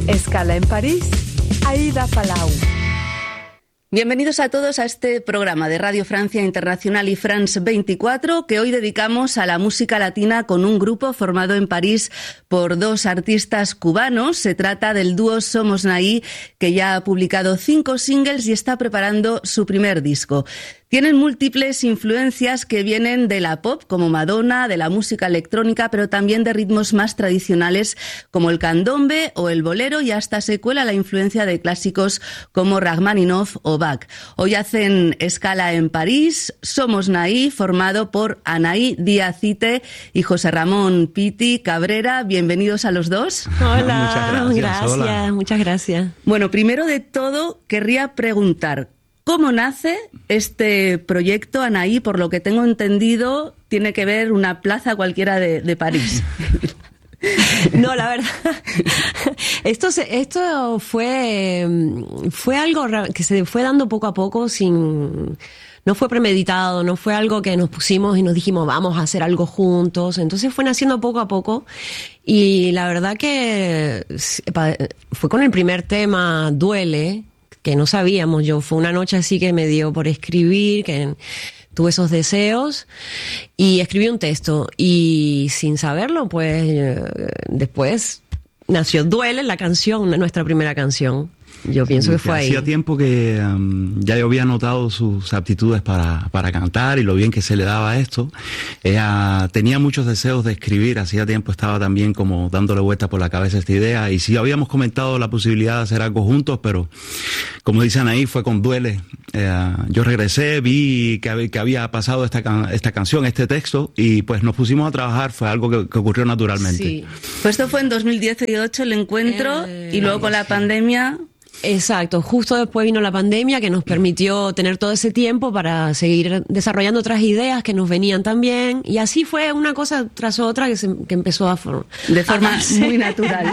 Escala en París, Aida Palau. Bienvenidos a todos a este programa de Radio Francia Internacional y France 24 que hoy dedicamos a la música latina con un grupo formado en París por dos artistas cubanos. Se trata del dúo Somos Naí, que ya ha publicado 5 singles y está preparando su primer disco. Tienen múltiples influencias que vienen de la pop, como Madonna, de la música electrónica, pero también de ritmos más tradicionales como el candombe o el bolero, y hasta se cuela la influencia de clásicos como Rachmaninoff o Bach. Hoy hacen escala en París. Somos Naí, formado por Anaí Díaz-Ite y José Ramón Piti Cabrera. Bienvenidos a los dos. Hola, muchas gracias. Bueno, primero de todo, querría preguntar, ¿cómo nace este proyecto, Anaí? Por lo que tengo entendido, tiene que ver una plaza cualquiera de París. No, la verdad, esto fue algo que se fue dando poco a poco, no fue premeditado, no fue algo que nos pusimos y nos dijimos vamos a hacer algo juntos. Entonces fue naciendo poco a poco, y la verdad que fue con el primer tema, Duele, que no sabíamos. Fue una noche así que me dio por escribir, que tuve esos deseos y escribí un texto, y sin saberlo, pues después nació Duele, la canción, nuestra primera canción. Yo pienso que fue ahí. Hacía tiempo que ya yo había notado sus aptitudes para cantar y lo bien que se le daba esto. Ella tenía muchos deseos de escribir, hacía tiempo estaba también como dándole vuelta por la cabeza esta idea, y sí habíamos comentado la posibilidad de hacer algo juntos, pero como dicen ahí, fue con Duele. Yo regresé, vi que había pasado esta canción, este texto, y pues nos pusimos a trabajar. Fue algo que ocurrió naturalmente. Sí. Pues esto fue en 2018 el encuentro, y luego con la pandemia. Exacto, justo después vino la pandemia, que nos permitió tener todo ese tiempo para seguir desarrollando otras ideas que nos venían también, y así fue una cosa tras otra que empezó de forma muy natural.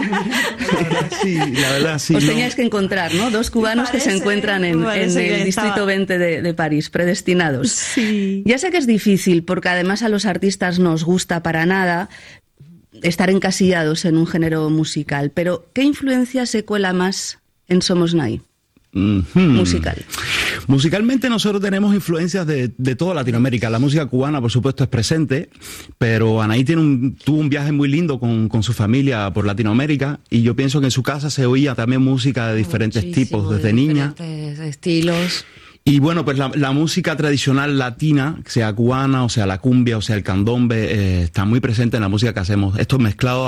La verdad, sí. Os teníais que encontrar, ¿no? Dos cubanos que se encuentran en el Distrito 20 de París, predestinados. Sí. Ya sé que es difícil, porque además a los artistas no os gusta para nada estar encasillados en un género musical, pero ¿qué influencia se cuela más en Somos Naí? Musical. Musicalmente nosotros tenemos influencias de toda Latinoamérica. La música cubana, por supuesto, es presente, pero Anaí tuvo un viaje muy lindo con su familia por Latinoamérica, y yo pienso que en su casa se oía también música de diferentes tipos desde niña. Diferentes estilos. Y bueno, pues la música tradicional latina, sea cubana, o sea la cumbia, o sea el candombe, está muy presente en la música que hacemos. Esto mezclado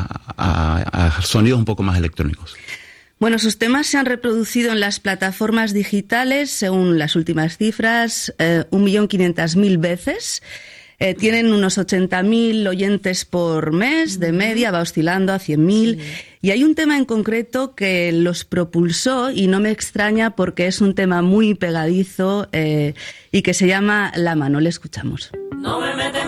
a sonidos un poco más electrónicos. Bueno, sus temas se han reproducido en las plataformas digitales, según las últimas cifras, 1.500.000 veces. Tienen unos 80.000 oyentes por mes, de media, va oscilando a 100.000. Sí. Y hay un tema en concreto que los propulsó, y no me extraña porque es un tema muy pegadizo, y que se llama La Mano. Le escuchamos. No me metes